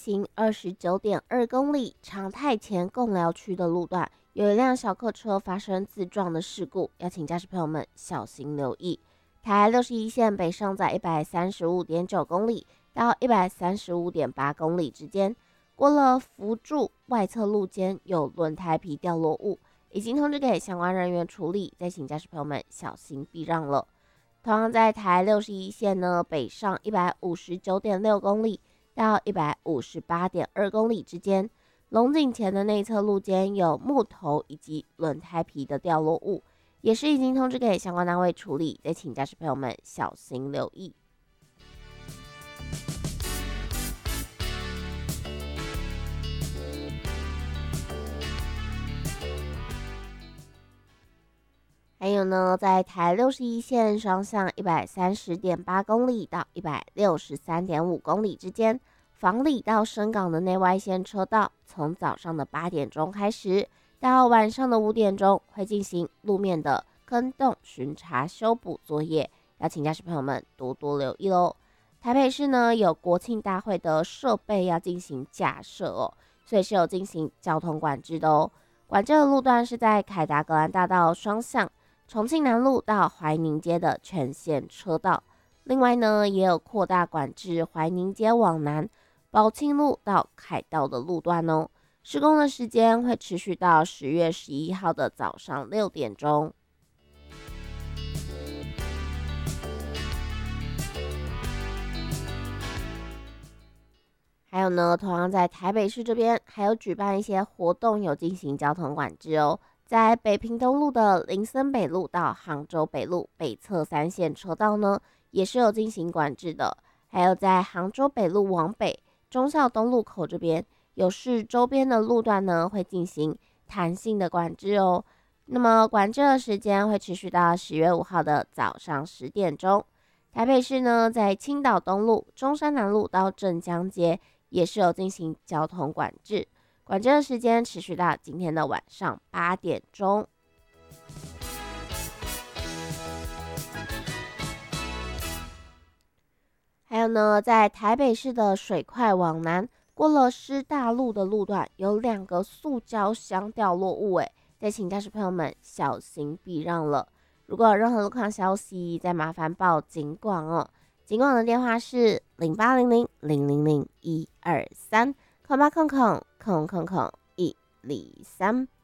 行29.2公里长泰前贡寮区的路段，有一辆小客车发生自撞的事故，要请驾驶朋友们小心留意。台61线北上在135.9公里到135.8公里之间，过了扶柱外侧路肩有轮胎皮掉落物，已经通知给相关人员处理，再请驾驶朋友们小心避让了。同样在台61线呢，北上159.6公里到158.2公里之间，龙井前的内侧路肩有木头以及轮胎皮的掉落物，也是已经通知给相关单位处理，再请驾驶朋友们小心留意。还有呢，在台61线双向130.8公里到163.5公里之间，房里到深港的内外线车道，从早上的8点钟开始，到晚上的5点钟，会进行路面的坑洞巡查修补作业，要请驾驶朋友们多多留意喽。台北市呢有国庆大会的设备要进行架设哦，所以是有进行交通管制的哦。管制的路段是在凯达格兰大道双向。重庆南路到怀宁街的全线车道，另外呢，也有扩大管制怀宁街往南、宝庆路到凯道的路段哦。施工的时间会持续到10月11号的早上6点钟。还有呢，同样在台北市这边，还有举办一些活动，有进行交通管制哦。在北平东路的林森北路到杭州北路北侧3线车道呢，也是有进行管制的。还有在杭州北路往北忠孝东路口这边，有市周边的路段呢，会进行弹性的管制哦。那么管制的时间会持续到10月5号的早上10点钟。台北市呢，在青岛东路、中山南路到镇江街也是有进行交通管制。管制的时间持续到今天的晚上8点钟。还有呢，在台北市的水快往南，过了师大路的路段，有2个塑胶箱掉落物，再请驾驶朋友们小心避让了。如果有任何路况消息，再麻烦报警广哦。警广的电话是0800000123，0800000123。